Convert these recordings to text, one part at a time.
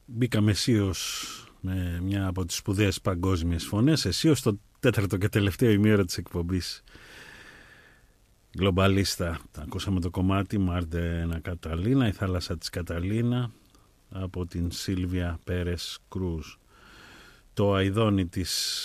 Μπήκαμε αισίως με μια από τις σπουδαίες παγκόσμιες φωνές, αισίως στο τέταρτο και τελευταίο ημίωρο της εκπομπής Γκλομπαλίστα. Ακούσαμε το κομμάτι Μάρντε Ένα Καταλίνα, η θάλασσα της Καταλίνα, από την Σίλβια Πέρες Κρούζ. Το αηδόνι της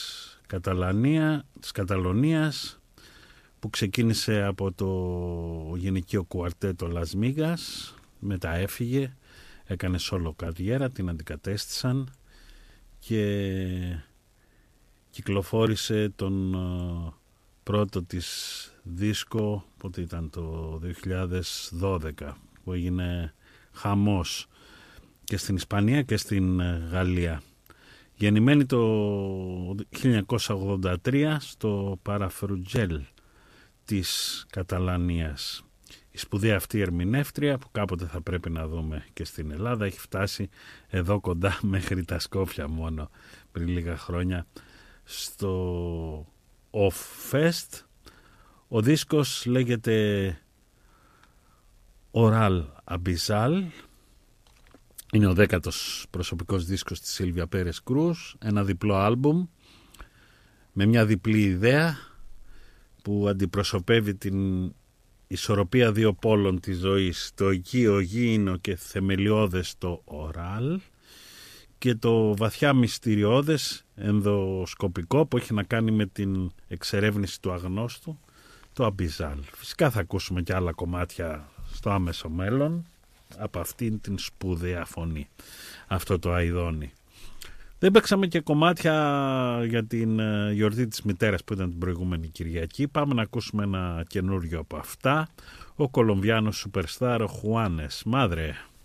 Καταλωνίας, που ξεκίνησε από το γυναικείο κουαρτέτο Λας Μίγας, μετά έφυγε, έκανε σόλο καριέρα, την αντικατέστησαν και κυκλοφόρησε τον πρώτο της δίσκο, πότε ήταν, το 2012, που έγινε χαμός και στην Ισπανία και στην Γαλλία. Γεννημένη το 1983 στο Παραφρουτζέλ της Καταλανίας. Η σπουδαία αυτή ερμηνεύτρια, που κάποτε θα πρέπει να δούμε και στην Ελλάδα, έχει φτάσει εδώ κοντά μέχρι τα Σκόπια μόνο πριν λίγα χρόνια στο Off Fest. Ο δίσκος λέγεται Oral Abyssal. Είναι ο 10ος προσωπικός δίσκος της Σίλβια Πέρες Κρούζ, ένα διπλό άλμπουμ με μια διπλή ιδέα που αντιπροσωπεύει την ισορροπία δύο πόλων της ζωής, το οικείο γήινο και θεμελιώδες το οράλ και το βαθιά μυστηριώδες ενδοσκοπικό που έχει να κάνει με την εξερεύνηση του αγνώστου, το αμπιζάλ. Φυσικά θα ακούσουμε και άλλα κομμάτια στο άμεσο μέλλον από αυτήν την σπουδαία φωνή, αυτό το αηδόνι. Δεν παίξαμε και κομμάτια για την γιορτή της μητέρας που ήταν την προηγούμενη Κυριακή. Πάμε να ακούσουμε ένα καινούριο από αυτά. Ο Κολομβιάνος σουπερστάρ, ο Χουάνες Μάδρε.